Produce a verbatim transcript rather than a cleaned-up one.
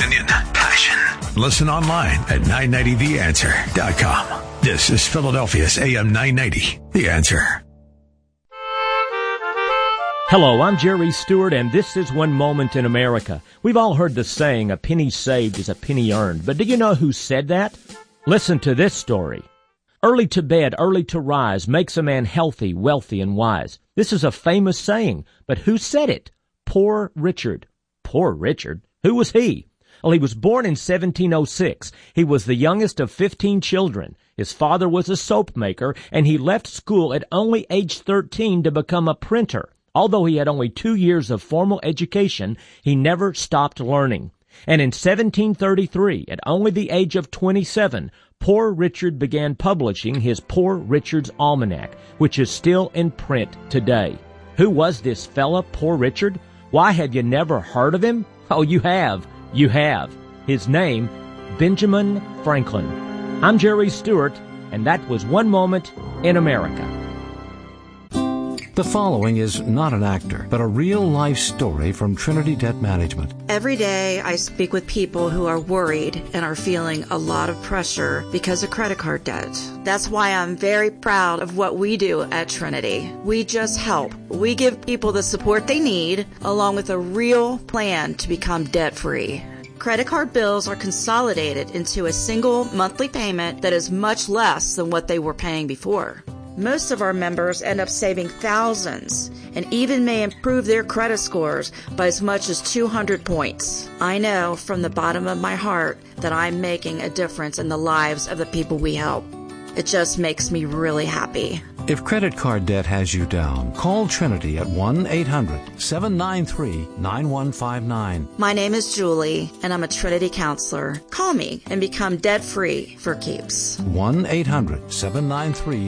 Opinion, passion. Listen online at nine ninety the answer dot com. This is Philadelphia's A M nine ninety, The Answer. Hello, I'm Jerry Stewart, and this is One Moment in America. We've all heard the saying, a penny saved is a penny earned. But do you know who said that? Listen to this story. Early to bed, early to rise makes a man healthy, wealthy, and wise. This is a famous saying, but who said it? Poor Richard. Poor Richard? Who was he? Well, he was born in seventeen oh six. He was the youngest of fifteen children. His father was a soap maker, and he left school at only age thirteen to become a printer. Although he had only two years of formal education, he never stopped learning. And in seventeen thirty-three, at only the age of twenty-seven, Poor Richard began publishing his Poor Richard's Almanac, which is still in print today. Who was this fella, Poor Richard? Why, have you never heard of him? Oh, you have. You have. His name, Benjamin Franklin. I'm Jerry Stewart, and that was One Moment in America. The following is not an actor, but a real-life story from Trinity Debt Management. Every day I speak with people who are worried and are feeling a lot of pressure because of credit card debt. That's why I'm very proud of what we do at Trinity. We just help. We give people the support they need, along with a real plan to become debt-free. Credit card bills are consolidated into a single monthly payment that is much less than what they were paying before. Most of our members end up saving thousands and even may improve their credit scores by as much as two hundred points. I know from the bottom of my heart that I'm making a difference in the lives of the people we help. It just makes me really happy. If credit card debt has you down, call Trinity at one eight hundred seven nine three nine one five nine. My name is Julie, and I'm a Trinity counselor. Call me and become debt-free for keeps. one eight hundred seven nine three